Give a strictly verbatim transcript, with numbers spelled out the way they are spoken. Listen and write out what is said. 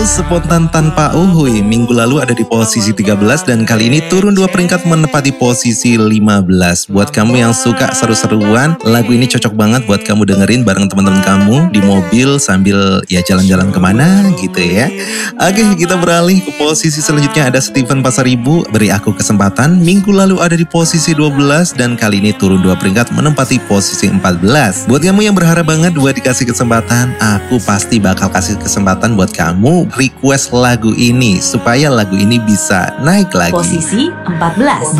Spontan Tanpa Uhuy minggu lalu ada di posisi tiga belas dan kali ini turun dua peringkat menempati posisi lima belas. Buat kamu yang suka seru-seruan, lagu ini cocok banget buat kamu dengerin bareng teman-teman kamu di mobil sambil ya jalan-jalan kemana gitu ya. Oke, kita beralih ke posisi selanjutnya. Ada Steven Pasaribu, Beri Aku Kesempatan. Minggu lalu ada di posisi dua belas dan kali ini turun dua peringkat menempati posisi empat belas. Buat kamu yang berharap banget buat dikasih kesempatan, aku pasti bakal kasih kesempatan buat kamu request lagu ini supaya lagu ini bisa naik lagi. Posisi empat belas.